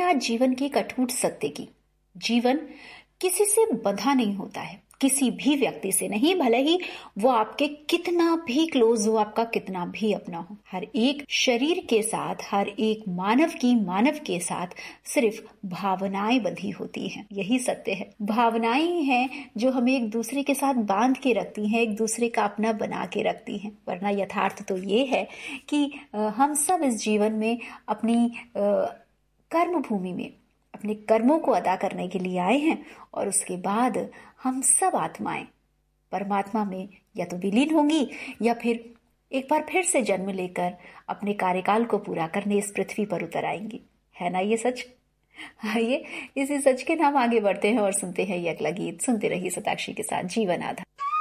आज जीवन के एक अटूट सत्य की। जीवन किसी से बंधा नहीं होता है, किसी भी व्यक्ति से नहीं, भले ही वो आपके कितना भी क्लोज हो, आपका कितना भी अपना हो। हर एक शरीर के साथ, हर एक मानव के साथ सिर्फ भावनाएं बंधी होती हैं। यही सत्य है। भावनाएं हैं जो हमें एक दूसरे के साथ बांध के रखती हैं, एक दूसरे का अपना बना के रखती हैं। वरना यथार्थ तो ये है कि हम सब इस जीवन में अपनी कर्म भूमि में अपने कर्मों को अदा करने के लिए आए हैं, और उसके बाद हम सब आत्माएं परमात्मा में या तो विलीन होंगी या फिर एक बार फिर से जन्म लेकर अपने कार्यकाल को पूरा करने इस पृथ्वी पर उतर आएंगी। है ना ये सच? आइए इसी सच के नाम आगे बढ़ते हैं और सुनते हैं ये अगला गीत। सुनते रहिए सताक्षी के साथ जीवन आधा।